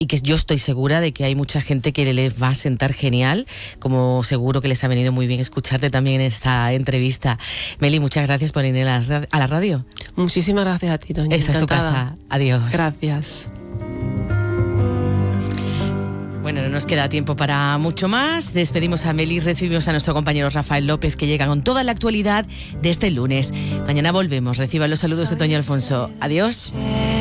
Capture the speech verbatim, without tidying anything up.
y que yo estoy segura de que hay mucha gente que les va a sentar genial, como seguro que les ha venido muy bien escucharte también en esta entrevista. Meli, muchas gracias por venir a la, a la radio. Muchísimas gracias a ti, Toña. Esta Encantada. es tu casa. Adiós. Gracias. Bueno, no nos queda tiempo para mucho más. Despedimos a Meli, recibimos a nuestro compañero Rafael López, que llega con toda la actualidad de este lunes. Mañana volvemos. Reciban los saludos de Toña Alfonso. Adiós.